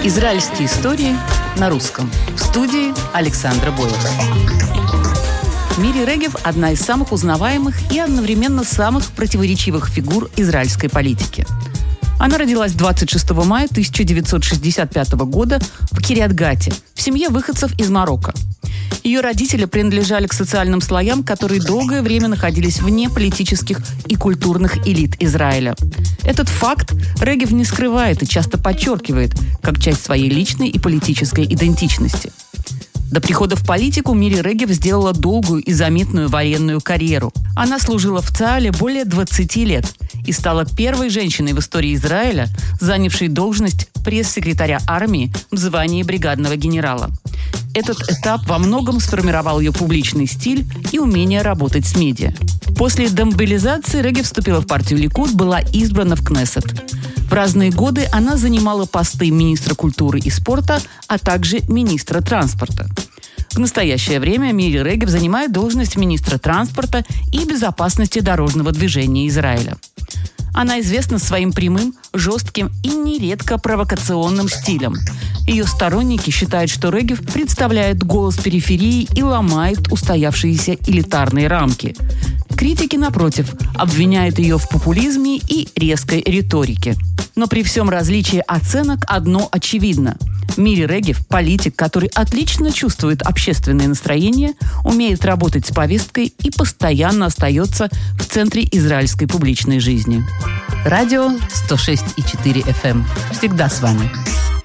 Израильские истории на русском. В студии Александра Боева. Мири Регев – одна из самых узнаваемых и одновременно самых противоречивых фигур израильской политики. Она родилась 26 мая 1965 года в Кирьят-Гате, в семье выходцев из Марокко. Ее родители принадлежали к социальным слоям, которые долгое время находились вне политических и культурных элит Израиля. Этот факт Регев не скрывает и часто подчеркивает, как часть своей личной и политической идентичности. До прихода в политику Мири Регев сделала долгую и заметную военную карьеру. Она служила в ЦААЛе более 20 лет и стала первой женщиной в истории Израиля, занявшей должность пресс-секретаря армии в звании бригадного генерала. Этот этап во многом сформировал ее публичный стиль и умение работать с медиа. После демобилизации Регев вступила в партию Ликуд, была избрана в Кнессет. В разные годы она занимала посты министра культуры и спорта, а также министра транспорта. В настоящее время Мири Регев занимает должность министра транспорта и безопасности дорожного движения Израиля. Она известна своим прямым, жестким и нередко провокационным стилем. Ее сторонники считают, что Регев представляет голос периферии и ломает устоявшиеся элитарные рамки. Критики, напротив, обвиняют ее в популизме и резкой риторике. Но при всем различии оценок одно очевидно. Мири Регев – политик, который отлично чувствует общественное настроение, умеет работать с повесткой и постоянно остается в центре израильской публичной жизни. Радио 106,4 FM. Всегда с вами.